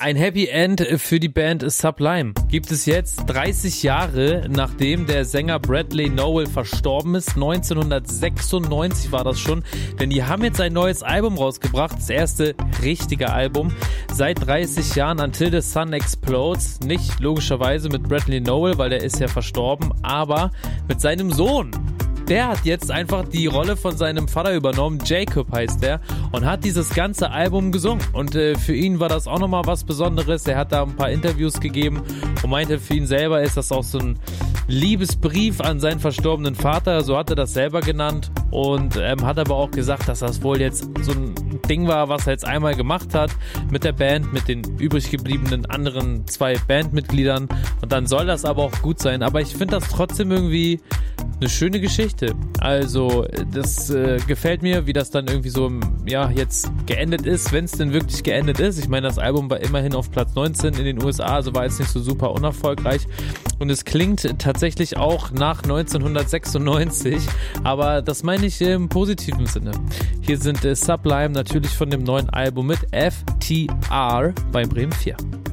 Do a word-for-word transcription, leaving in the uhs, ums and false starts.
Ein Happy End für die Band Sublime gibt es jetzt dreißig Jahre, nachdem der Sänger Bradley Nowell verstorben ist. neunzehnhundertsechsundneunzig war das schon, denn die haben jetzt ein neues Album rausgebracht, das erste richtige Album seit dreißig Jahren, Until the Sun Explodes. Nicht logischerweise mit Bradley Nowell, weil der ist ja verstorben, aber mit seinem Sohn. Der hat jetzt einfach die Rolle von seinem Vater übernommen, Jacob heißt der, und hat dieses ganze Album gesungen. Und äh, für ihn war das auch nochmal was Besonderes. Er hat da ein paar Interviews gegeben und meinte, für ihn selber ist das auch so ein Liebesbrief an seinen verstorbenen Vater, so hat er das selber genannt. Und ähm, hat aber auch gesagt, dass das wohl jetzt so ein Ding war, was er jetzt einmal gemacht hat mit der Band, mit den übrig gebliebenen anderen zwei Bandmitgliedern. Und dann soll das aber auch gut sein. Aber ich finde das trotzdem irgendwie eine schöne Geschichte. Also das äh, gefällt mir, wie das dann irgendwie so ja jetzt geendet ist, wenn es denn wirklich geendet ist. Ich meine, das Album war immerhin auf Platz neunzehn in den U S A, also war jetzt nicht so super unerfolgreich. Und es klingt tatsächlich auch nach neunzehnhundertsechsundneunzig, aber das meine ich im positiven Sinne. Hier sind äh, Sublime natürlich von dem neuen Album mit F T R bei Bremen vier.